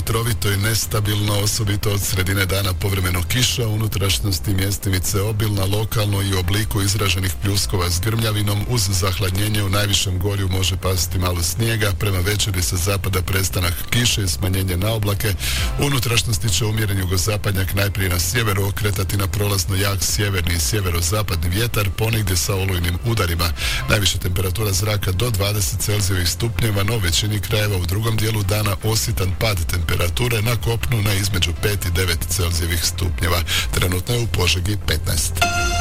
Trovito i nestabilno, osobito od sredine dana povremeno kiša, unutrašnjosti mjestimice obilna, lokalno i u obliku izraženih pljuskova s grmljavinom, uz zahladnjenje u najvišem gorju može pasti malo snijega, prema večeri sa zapada prestanak kiše i smanjenje na oblake, unutrašnjosti će umjeren jugozapadnjak najprije na sjeveru okretati na prolazno jak sjeverni i sjeverozapadni vjetar, ponegdje sa olujnim udarima. Najviša temperatura zraka do 20 Celzijevih stupnjeva, no u većini krajeva u drugom dijelu dana osjetan pad temperature, na kopnu na između 5 i 9 Celzijevih stupnjeva. Trenutno je u Požegi 15.